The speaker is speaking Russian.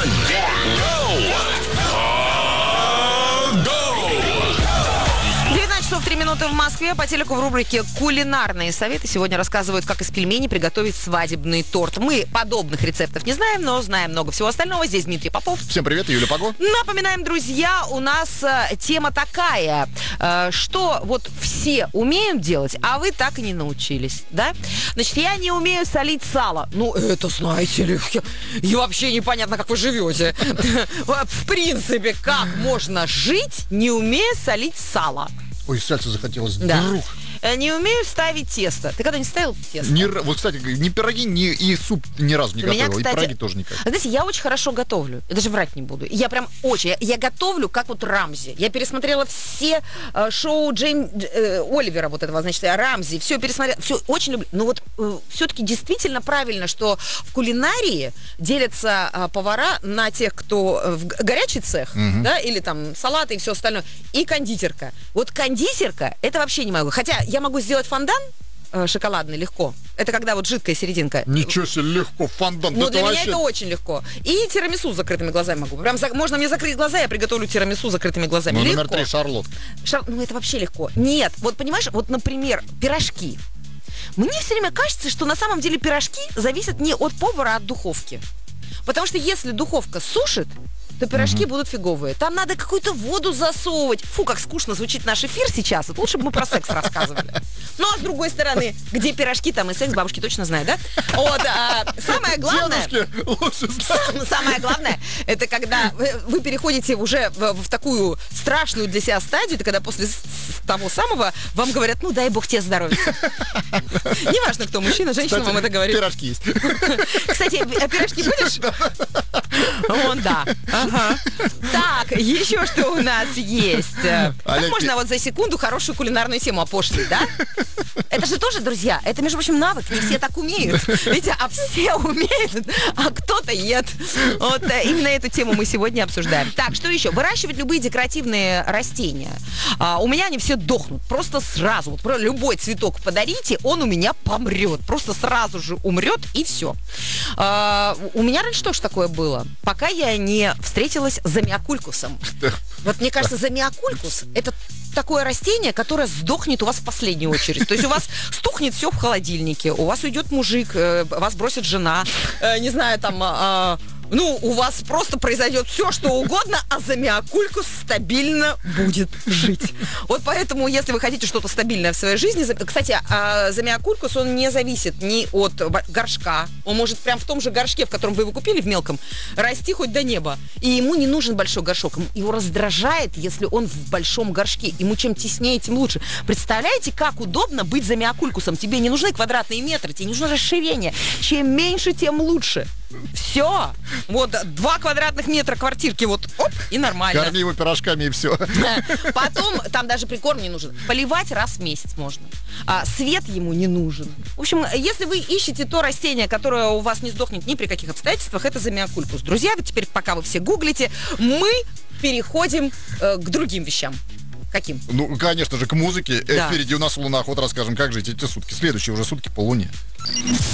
Часов 3 минуты в Москве. По телеку в рубрике «Кулинарные советы» сегодня рассказывают, как из пельменей приготовить свадебный торт. Мы подобных рецептов не знаем, но знаем много всего остального. Здесь Дмитрий Попов. Всем привет, Юля Паго. Напоминаем, друзья, у нас тема такая, что вот все умеют делать, а вы так и не научились, да? Значит, я не умею солить сало. Ну, это, знаете ли, и вообще непонятно, как вы живете. В принципе, как можно жить, не умея солить сало? Ой, сальца захотелось. Да. Друг. Не умею ставить тесто. Ты когда-нибудь ставил тесто? Вот, кстати, ни пироги, и суп ни разу не готовил. И пироги тоже никак. Знаете, я очень хорошо готовлю. Я даже врать не буду. Я прям очень. Я готовлю, как вот Рамзи. Я пересмотрела все шоу Оливера, вот этого, значит, Рамзи. Все пересмотрела. Все очень люблю. Но вот все-таки действительно правильно, что в кулинарии делятся повара на тех, кто в горячий цех, да, или там салаты и все остальное, и кондитерка. Вот кондитерка, это вообще не могу. Хотя я могу сделать фондан шоколадный легко. Это когда вот жидкая серединка. Ничего себе, легко, фондан. Ну, для меня это очень легко. И тирамису с закрытыми глазами могу. Прям можно мне закрыть глаза, я приготовлю тирамису с закрытыми глазами. Ну, легко. номер 3, шарлот. Ну, это вообще легко. Нет, вот понимаешь, вот, например, пирожки. Мне все время кажется, что на самом деле пирожки зависят не от повара, а от духовки. Потому что если духовка сушит, то пирожки будут фиговые. Там надо какую-то воду засовывать. Фу, как скучно звучит наш эфир сейчас. Вот лучше бы мы про секс рассказывали. Ну, а с другой стороны, где пирожки, там и секс, бабушки точно знают, да? Вот, самое главное... Самое главное, это когда вы переходите уже в такую страшную для себя стадию, это когда после того самого вам говорят, ну, дай бог тебе здоровья. Неважно, кто мужчина, женщина вам это говорит. Пирожки есть. Кстати, а пирожки будешь? Вон, да. Ага. Так, еще что у нас есть? Как можно вот за секунду хорошую кулинарную тему опошлить, да? Это же тоже, друзья, это, между прочим, навык. Не все так умеют. Видите, а все умеют, а кто-то нет. Вот именно эту тему мы сегодня обсуждаем. Так, что еще? Выращивать любые декоративные растения. У меня они все дохнут. Просто сразу. Вот любой цветок подарите, он у меня помрет. Просто сразу же умрет, и все. У меня раньше тоже такое было. Пока я не встретилась с замиокулькусом. Вот мне кажется, замиокулькус – это такое растение, которое сдохнет у вас в последнюю очередь. То есть у вас стухнет все в холодильнике, у вас уйдет мужик, вас бросит жена, не знаю, там... Ну, у вас просто произойдет все, что угодно, а замиокулькус стабильно будет жить. Вот поэтому, если вы хотите что-то стабильное в своей жизни... Кстати, замиокулькус, он не зависит ни от горшка. Он может прям в том же горшке, в котором вы его купили, в мелком, расти хоть до неба. И ему не нужен большой горшок. Его раздражает, если он в большом горшке. Ему чем теснее, тем лучше. Представляете, как удобно быть замиокулькусом? Тебе не нужны квадратные метры, тебе не нужно расширение. Чем меньше, тем лучше. Все. Вот 2 квадратных метра квартирки, вот, оп, и нормально. Корми его пирожками, и все. Потом, там даже прикорм не нужен. Поливать раз в месяц можно. Свет ему не нужен. В общем, если вы ищете то растение, которое у вас не сдохнет ни при каких обстоятельствах, это замиокулькус. Друзья, вот теперь, пока вы все гуглите, мы переходим к другим вещам. Каким? Ну, конечно же, к музыке. Да. Впереди у нас луноход, расскажем, как жить эти сутки. Следующие уже сутки по луне.